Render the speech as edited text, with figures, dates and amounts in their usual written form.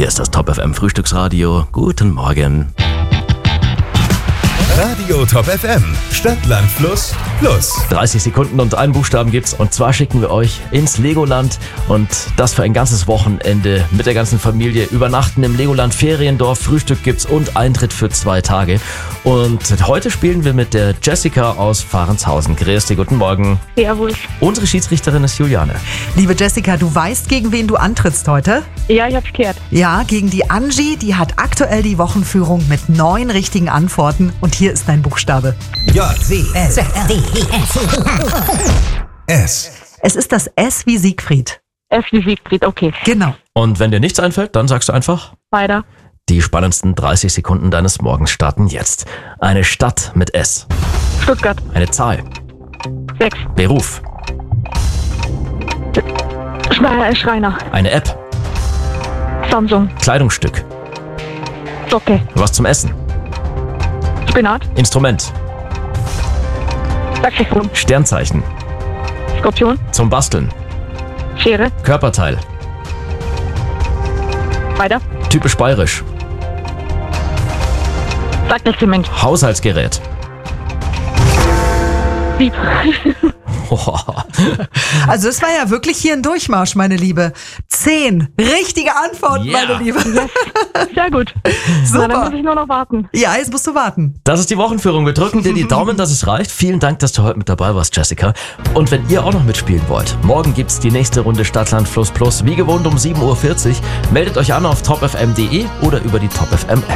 Hier ist das Top FM Frühstücksradio. Guten Morgen. Radio Top FM. Stadt, Land, Fluss, Plus. 30 Sekunden und einen Buchstaben gibt's. Und zwar schicken wir euch ins Legoland. Und das für ein ganzes Wochenende mit der ganzen Familie. Übernachten im Legoland Feriendorf. Frühstück gibt's und Eintritt für 2 Tage. Und heute spielen wir mit der Jessica aus Fahrenshausen. Grüß dich, guten Morgen. Servus. Unsere Schiedsrichterin ist Juliane. Liebe Jessica, du weißt, gegen wen du antrittst heute? Ja, ich hab's gehört. Ja, gegen die Angie, die hat aktuell die Wochenführung mit 9 richtigen Antworten. Und hier ist dein Buchstabe. S. Es ist das S wie Siegfried. F wie Siegfried, okay. Genau. Und wenn dir nichts einfällt, dann sagst du einfach... Weiter. Die spannendsten 30 Sekunden deines Morgens starten jetzt. Eine Stadt mit S. Stuttgart. Eine Zahl. 6. Beruf. Schreiner. Eine App. Samsung. Kleidungsstück. Socke. Was zum Essen. Spinat. Instrument. Saxophon. Sternzeichen. Skorpion. Zum Basteln. Schere. Körperteil. Weiter. Typisch bayerisch. Sackzement. Haushaltsgerät. Sieb. Also es war ja wirklich hier ein Durchmarsch, meine Liebe. 10 richtige Antworten, Ja. meine Liebe. Sehr gut. Super. Na, dann muss ich nur noch warten. Ja, jetzt musst du warten. Das ist die Wochenführung. Wir drücken dir die Daumen, dass es reicht. Vielen Dank, dass du heute mit dabei warst, Jessica. Und wenn ihr auch noch mitspielen wollt, morgen gibt's die nächste Runde Stadtland Fluss Plus. Wie gewohnt um 7.40 Uhr. Meldet euch an auf topfm.de oder über die Top FM App.